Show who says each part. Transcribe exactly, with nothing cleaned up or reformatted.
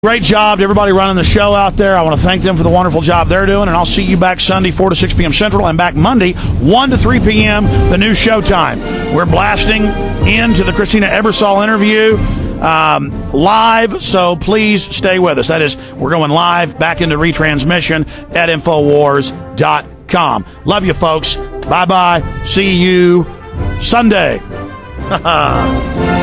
Speaker 1: Great job to everybody running the show out there. I want to thank them for the wonderful job they're doing, and I'll see you back Sunday, four to six p.m. Central, and back Monday, one to three p.m., the new showtime. We're blasting into the Christina Ebersol interview um, live, so please stay with us. That is, we're going live back into retransmission at Infowars dot com. Love you, folks. Bye-bye. See you Sunday.